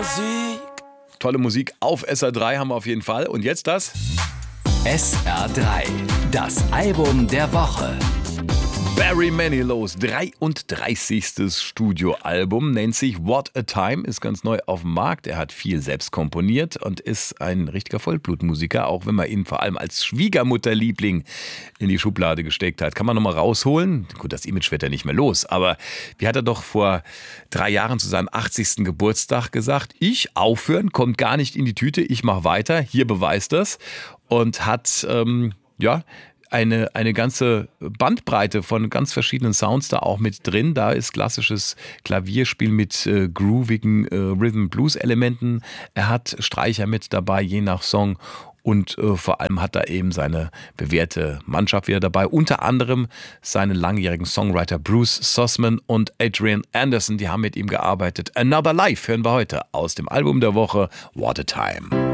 Tolle Musik auf SR3 haben wir auf jeden Fall. Und jetzt das? SR3, das Album der Woche. Barry Manilows 33. Studioalbum nennt sich What a Time, ist ganz neu auf dem Markt. Er hat viel selbst komponiert und ist ein richtiger Vollblutmusiker, auch wenn man ihn vor allem als Schwiegermutterliebling in die Schublade gesteckt hat. Kann man nochmal rausholen? Gut, das Image wird er nicht mehr los, aber wie hat er doch vor 3 Jahren zu seinem 80. Geburtstag gesagt, ich aufhören, kommt gar nicht in die Tüte, ich mache weiter, hier beweist das. Und hat, eine ganze Bandbreite von ganz verschiedenen Sounds da auch mit drin. Da ist klassisches Klavierspiel mit groovigen Rhythm-Blues-Elementen. Er hat Streicher mit dabei, je nach Song. Und vor allem hat er eben seine bewährte Mannschaft wieder dabei. Unter anderem seine langjährigen Songwriter Bruce Sussman und Adrian Anderson. Die haben mit ihm gearbeitet. Another Life hören wir heute aus dem Album der Woche What a Time.